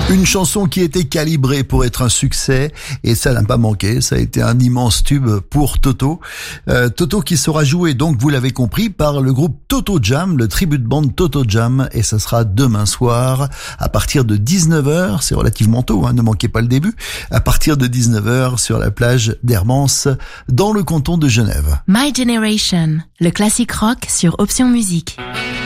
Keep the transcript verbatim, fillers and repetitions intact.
Une chanson qui était calibrée pour être un succès et ça n'a pas manqué, ça a été un immense tube pour Toto. Euh, Toto qui sera joué, donc vous l'avez compris, par le groupe Toto Jam, le tribute band Toto Jam, et ça sera demain soir à partir de dix-neuf heures, c'est relativement tôt, hein, ne manquez pas le début, à partir de dix-neuf heures sur la plage d'Hermance dans le canton de Genève. My Generation, le classique rock sur Option Musique.